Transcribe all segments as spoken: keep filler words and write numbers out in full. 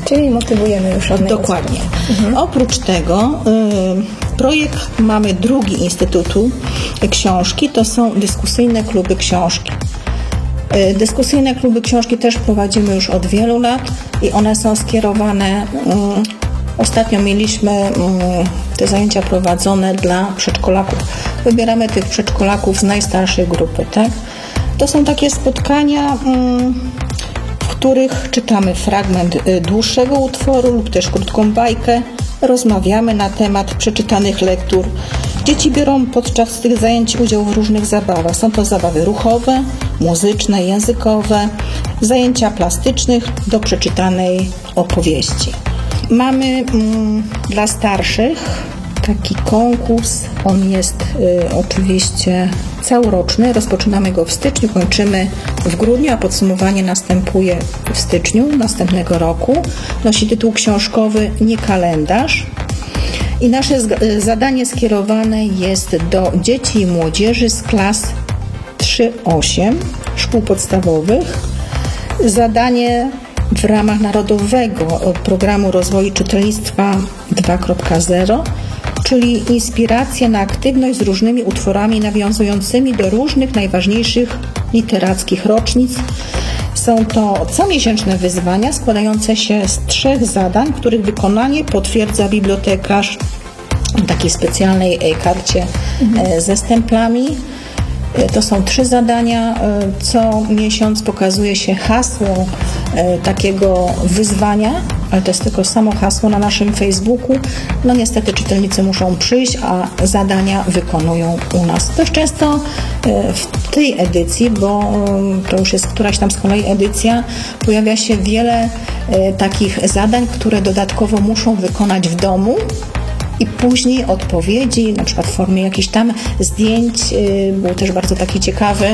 Czyli motywujemy już od Dokładnie. Mhm. Oprócz tego y, projekt mamy drugi Instytutu Książki, to są dyskusyjne kluby książki. Y, dyskusyjne kluby książki też prowadzimy już od wielu lat i one są skierowane, y, ostatnio mieliśmy y, te zajęcia prowadzone dla przedszkolaków. Wybieramy tych przedszkolaków z najstarszej grupy, tak? To są takie spotkania, w których czytamy fragment dłuższego utworu lub też krótką bajkę, rozmawiamy na temat przeczytanych lektur. Dzieci biorą podczas tych zajęć udział w różnych zabawach. Są to zabawy ruchowe, muzyczne, językowe, zajęcia plastycznych do przeczytanej opowieści. Mamy mm, dla starszych taki konkurs, on jest y, oczywiście całoroczny, rozpoczynamy go w styczniu, kończymy w grudniu, a podsumowanie następuje w styczniu następnego roku. Nosi tytuł książkowy Nie kalendarz i nasze z- zadanie skierowane jest do dzieci i młodzieży z klas trzy osiem szkół podstawowych. Zadanie w ramach Narodowego Programu Rozwoju Czytelnictwa dwa kropka zero, czyli inspiracje na aktywność z różnymi utworami nawiązującymi do różnych najważniejszych literackich rocznic. Są to comiesięczne wyzwania składające się z trzech zadań, których wykonanie potwierdza bibliotekarz w takiej specjalnej karcie mhm. ze stemplami. To są trzy zadania. Co miesiąc pokazuje się hasło takiego wyzwania, ale to jest tylko samo hasło na naszym Facebooku. No niestety czytelnicy muszą przyjść, a zadania wykonują u nas. Dość często w tej edycji, bo to już jest któraś tam z kolei edycja, pojawia się wiele takich zadań, które dodatkowo muszą wykonać w domu. I później odpowiedzi, na przykład w formie jakichś tam zdjęć, był też bardzo taki ciekawy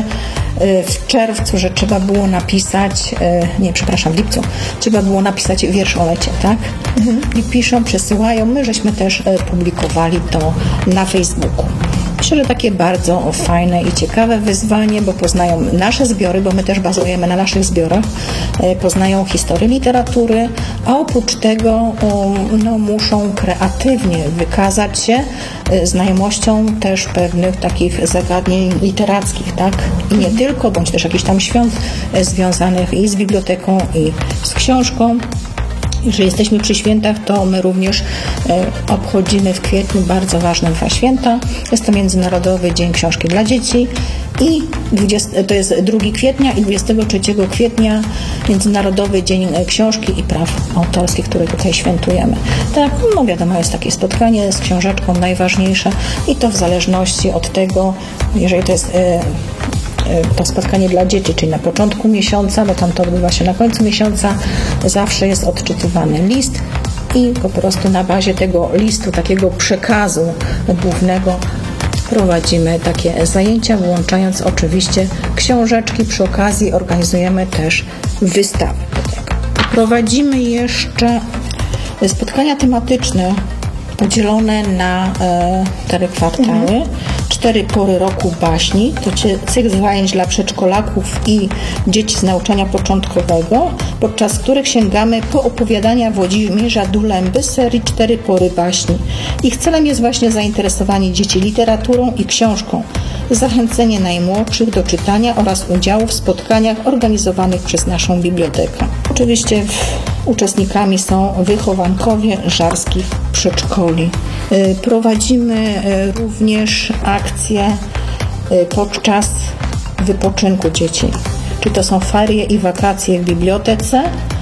w czerwcu, że trzeba było napisać, nie, przepraszam, w lipcu, trzeba było napisać wiersz o lecie, tak? Mhm. I piszą, przesyłają, my żeśmy też publikowali to na Facebooku. Myślę, że takie bardzo fajne i ciekawe wyzwanie, bo poznają nasze zbiory, bo my też bazujemy na naszych zbiorach, poznają historię literatury, a oprócz tego no, muszą kreatywnie wykazać się znajomością też pewnych takich zagadnień literackich, tak? I nie tylko, bądź też jakichś tam świąt związanych i z biblioteką, i z książką. Jeżeli jesteśmy przy świętach, to my również e, obchodzimy w kwietniu bardzo ważne dwa święta. Jest to Międzynarodowy Dzień Książki dla Dzieci i dwudziestego, to jest drugiego kwietnia i dwudziestego trzeciego kwietnia Międzynarodowy Dzień Książki i Praw Autorskich, który tutaj świętujemy. Tak, no wiadomo, jest takie spotkanie z książeczką najważniejsze i to w zależności od tego, jeżeli to jest e, to spotkanie dla dzieci, czyli na początku miesiąca, bo tam to odbywa się na końcu miesiąca, zawsze jest odczytywany list i po prostu na bazie tego listu, takiego przekazu głównego prowadzimy takie zajęcia, włączając oczywiście książeczki. Przy okazji organizujemy też wystawy do tego. Prowadzimy jeszcze spotkania tematyczne podzielone na e, cztery kwartały, mhm. cztery pory roku baśni, to cykl zajęć dla przedszkolaków i dzieci z nauczania początkowego, podczas których sięgamy po opowiadania Włodzimierza Dulęby z serii Cztery pory baśni. Ich celem jest właśnie zainteresowanie dzieci literaturą i książką, zachęcenie najmłodszych do czytania oraz udziału w spotkaniach organizowanych przez naszą bibliotekę. Oczywiście uczestnikami są wychowankowie żarskich przedszkoli. Prowadzimy również akcje podczas wypoczynku dzieci. Czy to są ferie i wakacje w bibliotece?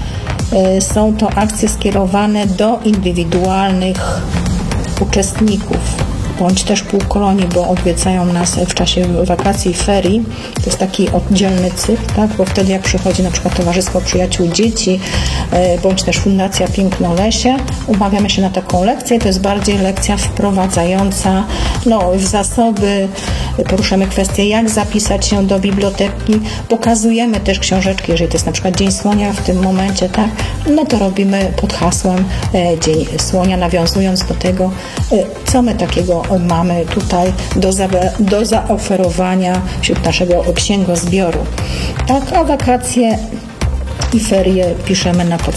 Są to akcje skierowane do indywidualnych uczestników, bądź też półkolonii, bo odwiedzają nas w czasie wakacji i ferii. To jest taki oddzielny cykl, tak? Bo wtedy jak przychodzi na przykład Towarzystwo Przyjaciół Dzieci, bądź też Fundacja Pięknolesie, umawiamy się na taką lekcję. To jest bardziej lekcja wprowadzająca no, w zasoby, poruszamy kwestię, jak zapisać się do biblioteki, pokazujemy też książeczki, jeżeli to jest na przykład Dzień Słonia w tym momencie, tak? No to robimy pod hasłem Dzień Słonia, nawiązując do tego, co my takiego mamy tutaj do, za, do zaoferowania wśród naszego księgozbioru. Tak, a wakacje i ferie piszemy na podstawie